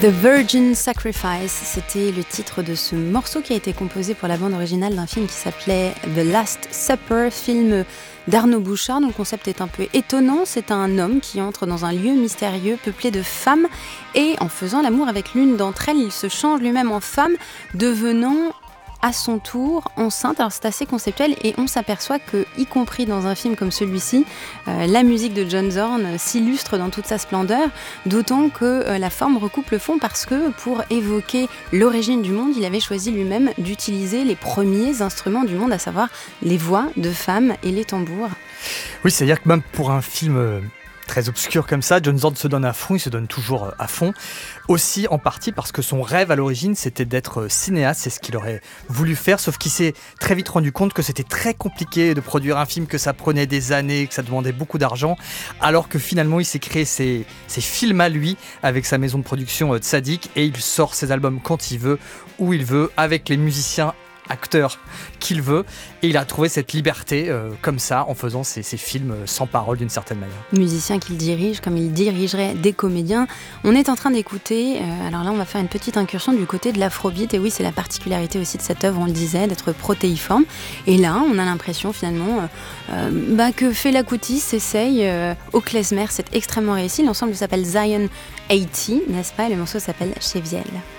The Virgin Sacrifice, c'était le titre de ce morceau qui a été composé pour la bande originale d'un film qui s'appelait The Last Supper, film d'Arnaud Bouchard, dont le concept est un peu étonnant. C'est un homme qui entre dans un lieu mystérieux peuplé de femmes et en faisant l'amour avec l'une d'entre elles, il se change lui-même en femme, devenant à son tour enceinte. Alors c'est assez conceptuel et on s'aperçoit que, y compris dans un film comme celui-ci, la musique de John Zorn s'illustre dans toute sa splendeur, d'autant que la forme recoupe le fond parce que pour évoquer l'origine du monde, il avait choisi lui-même d'utiliser les premiers instruments du monde, à savoir les voix de femmes et les tambours. Oui, c'est-à-dire que même pour un film très obscur comme ça, John Zorn se donne à fond, il se donne toujours à fond. Aussi en partie parce que son rêve à l'origine c'était d'être cinéaste, c'est ce qu'il aurait voulu faire, sauf qu'il s'est très vite rendu compte que c'était très compliqué de produire un film, que ça prenait des années, que ça demandait beaucoup d'argent, alors que finalement il s'est créé ses films à lui avec sa maison de production Tzadik, et il sort ses albums quand il veut, où il veut, avec les musiciens acteur qu'il veut, et il a trouvé cette liberté comme ça en faisant ces films sans parole d'une certaine manière. Musicien qu'il dirige comme il dirigerait des comédiens. On est en train d'écouter, alors là on va faire une petite incursion du côté de l'afrobeat, et oui c'est la particularité aussi de cette œuvre, on le disait, d'être protéiforme, et là on a l'impression finalement que Fela Kuti s'essaye au klezmer, c'est extrêmement réussi. L'ensemble s'appelle Zion 80, n'est-ce pas, et le morceau s'appelle Cheviel.